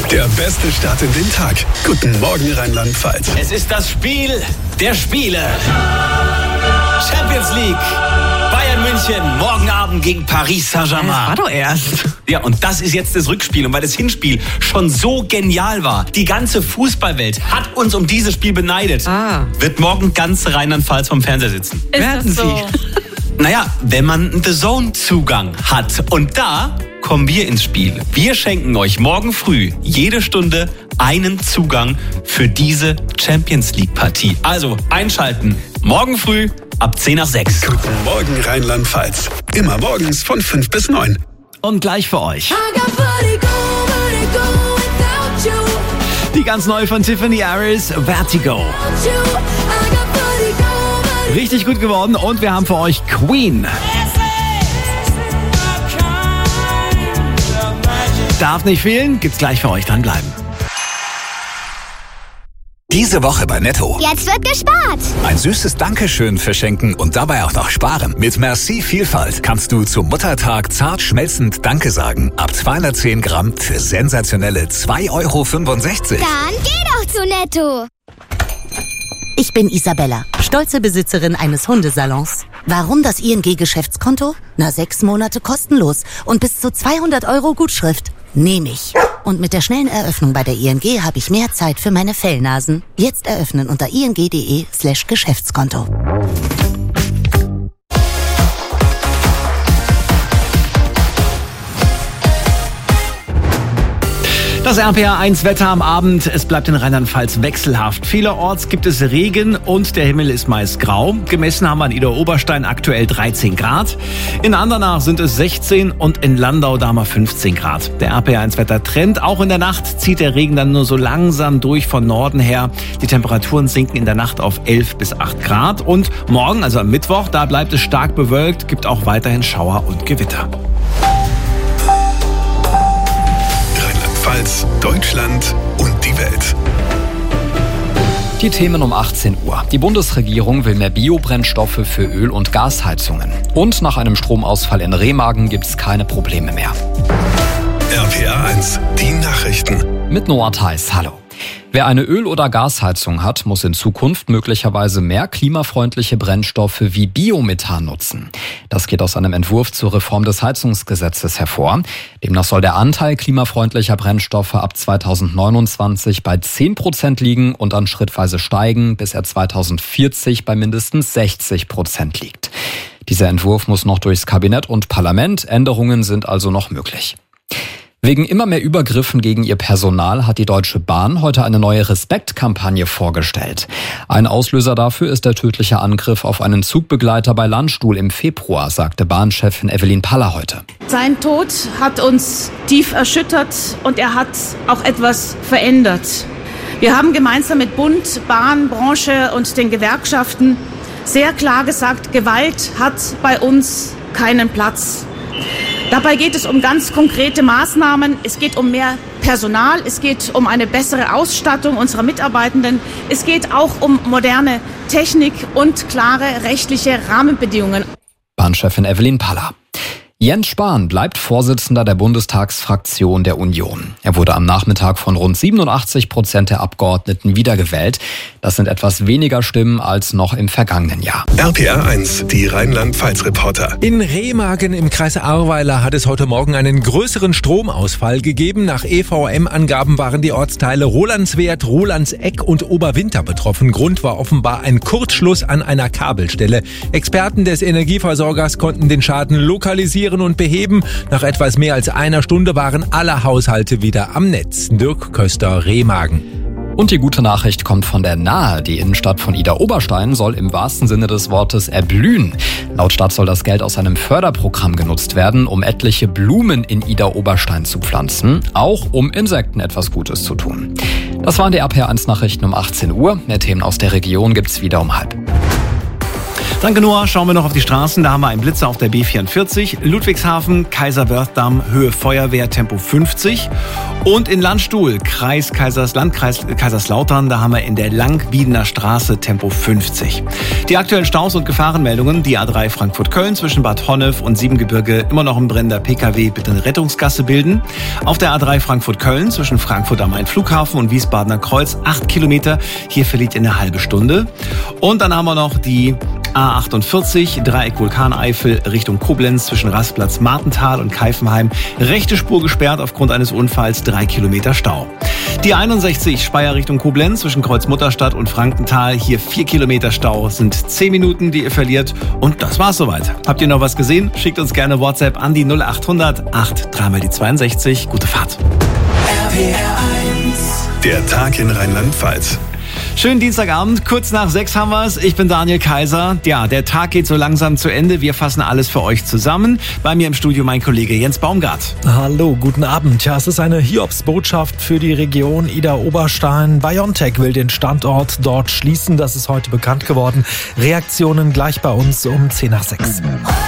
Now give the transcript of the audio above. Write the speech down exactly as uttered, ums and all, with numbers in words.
Der beste Start in den Tag. Guten Morgen Rheinland-Pfalz. Es ist das Spiel der Spiele. Champions League. Bayern München, morgen Abend gegen Paris Saint-Germain. Das war doch erst. Ja, und das ist jetzt das Rückspiel. Und weil das Hinspiel schon so genial war, die ganze Fußballwelt hat uns um dieses Spiel beneidet, Ah. wird morgen ganz Rheinland-Pfalz vom Fernseher sitzen. Ist Werden das so? Sie? Naja, wenn man einen The Zone-Zugang hat. Und da kommen wir ins Spiel. Wir schenken euch morgen früh jede Stunde einen Zugang für diese Champions League-Partie. Also einschalten. Morgen früh ab zehn nach sechs. Guten Morgen Rheinland-Pfalz. Immer morgens von fünf bis neun. Und gleich für euch. I got vertigo, vertigo without you. Die ganz neue von Tiffany Harris, Vertigo. Without you. I got vertigo, vertigo. Richtig gut geworden und wir haben für euch Queen. Darf nicht fehlen, gibt's gleich für euch, dranbleiben. Diese Woche bei Netto. Jetzt wird gespart. Ein süßes Dankeschön verschenken und dabei auch noch sparen. Mit Merci Vielfalt kannst du zum Muttertag zart schmelzend Danke sagen. Ab zweihundertzehn Gramm für sensationelle zwei Euro fünfundsechzig. Dann geh doch zu Netto. Ich bin Isabella, stolze Besitzerin eines Hundesalons. Warum das I N G-Geschäftskonto? Na, sechs Monate kostenlos und bis zu zweihundert Euro Gutschrift. Nehme ich. Und mit der schnellen Eröffnung bei der I N G habe ich mehr Zeit für meine Fellnasen. Jetzt eröffnen unter ing.de slash Geschäftskonto. Das R P R eins Wetter am Abend. Es bleibt in Rheinland-Pfalz wechselhaft. Vielerorts gibt es Regen und der Himmel ist meist grau. Gemessen haben wir in Idar-Oberstein aktuell dreizehn Grad. In Andernach sind es sechzehn und in Landau da haben wir fünfzehn Grad. Der R P R eins Wettertrend. Auch in der Nacht zieht der Regen dann nur so langsam durch von Norden her. Die Temperaturen sinken in der Nacht auf elf bis acht Grad. Und morgen, also am Mittwoch, da bleibt es stark bewölkt, gibt auch weiterhin Schauer und Gewitter. Rheinland-Pfalz, Deutschland und die Welt. Die Themen um achtzehn Uhr. Die Bundesregierung will mehr Biobrennstoffe für Öl- und Gasheizungen. Und nach einem Stromausfall in Remagen gibt es keine Probleme mehr. R P R eins, die Nachrichten. Mit Noah Theis, hallo. Wer eine Öl- oder Gasheizung hat, muss in Zukunft möglicherweise mehr klimafreundliche Brennstoffe wie Biomethan nutzen. Das geht aus einem Entwurf zur Reform des Heizungsgesetzes hervor. Demnach soll der Anteil klimafreundlicher Brennstoffe ab zweitausendneunundzwanzig bei zehn Prozent liegen und dann schrittweise steigen, bis er zweitausendvierzig bei mindestens sechzig Prozent liegt. Dieser Entwurf muss noch durchs Kabinett und Parlament. Änderungen sind also noch möglich. Wegen immer mehr Übergriffen gegen ihr Personal hat die Deutsche Bahn heute eine neue Respektkampagne vorgestellt. Ein Auslöser dafür ist der tödliche Angriff auf einen Zugbegleiter bei Landstuhl im Februar, sagte Bahnchefin Evelyn Paller heute. Sein Tod hat uns tief erschüttert und er hat auch etwas verändert. Wir haben gemeinsam mit Bund, Bahn, Branche und den Gewerkschaften sehr klar gesagt, Gewalt hat bei uns keinen Platz. Dabei geht es um ganz konkrete Maßnahmen. Es geht um mehr Personal, es geht um eine bessere Ausstattung unserer Mitarbeitenden. Es geht auch um moderne Technik und klare rechtliche Rahmenbedingungen. Bahnchefin Evelyn Paller. Jens Spahn bleibt Vorsitzender der Bundestagsfraktion der Union. Er wurde am Nachmittag von rund siebenundachtzig Prozent der Abgeordneten wiedergewählt. Das sind etwas weniger Stimmen als noch im vergangenen Jahr. R P R eins, die Rheinland-Pfalz-Reporter. In Remagen im Kreis Ahrweiler hat es heute Morgen einen größeren Stromausfall gegeben. Nach E V M-Angaben waren die Ortsteile Rolandswerth, Rolandseck und Oberwinter betroffen. Grund war offenbar ein Kurzschluss an einer Kabelstelle. Experten des Energieversorgers konnten den Schaden lokalisieren und beheben. Nach etwas mehr als einer Stunde waren alle Haushalte wieder am Netz. Dirk Köster, Remagen. Und die gute Nachricht kommt von der Nahe. Die Innenstadt von Idar-Oberstein soll im wahrsten Sinne des Wortes erblühen. Laut Stadt soll das Geld aus einem Förderprogramm genutzt werden, um etliche Blumen in Idar-Oberstein zu pflanzen, auch um Insekten etwas Gutes zu tun. Das waren die R P R eins Nachrichten um achtzehn Uhr. Mehr Themen aus der Region gibt's wieder um halb. Danke, Noah. Schauen wir noch auf die Straßen. Da haben wir einen Blitzer auf der B vierundvierzig. Ludwigshafen, Kaiserwerth-Damm, Höhe Feuerwehr, Tempo fünfzig. Und in Landstuhl, Kreis Kaisers, Landkreis Kaiserslautern, da haben wir in der Langwiedener Straße Tempo fünfzig. Die aktuellen Staus und Gefahrenmeldungen, die A drei Frankfurt-Köln zwischen Bad Honnef und Siebengebirge, immer noch ein brennender P K W, bitte eine Rettungsgasse bilden. Auf der A drei Frankfurt-Köln zwischen Frankfurt am Main-Flughafen und Wiesbadener Kreuz, acht Kilometer, hier verliert ihr eine halbe Stunde. Und dann haben wir noch die A achtundvierzig, Dreieck Vulkaneifel Richtung Koblenz zwischen Rastplatz Martental und Keifenheim. Rechte Spur gesperrt aufgrund eines Unfalls, drei Kilometer Stau. Die einundsechzig Speyer Richtung Koblenz zwischen Kreuz Mutterstadt und Frankenthal. Hier vier Kilometer Stau, sind zehn Minuten, die ihr verliert. Und das war's soweit. Habt ihr noch was gesehen? Schickt uns gerne WhatsApp an die null achthundert acht drei mal die zweiundsechzig. Gute Fahrt. R P R eins. Der Tag in Rheinland-Pfalz. Schönen Dienstagabend, kurz nach sechs haben wir's. Ich bin Daniel Kaiser. Ja, der Tag geht so langsam zu Ende. Wir fassen alles für euch zusammen. Bei mir im Studio mein Kollege Jens Baumgart. Hallo, guten Abend. Ja, es ist eine Hiobsbotschaft für die Region Idar-Oberstein. BioNTech will den Standort dort schließen. Das ist heute bekannt geworden. Reaktionen gleich bei uns um zehn nach sechs.